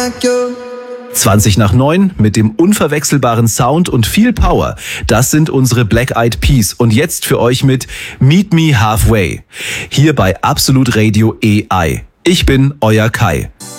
20 nach 9 mit dem unverwechselbaren Sound und viel Power. Das sind unsere Black Eyed Peas. Und jetzt für euch mit Meet Me Halfway. Hier bei Absolut Radio AI. Ich bin euer Kai.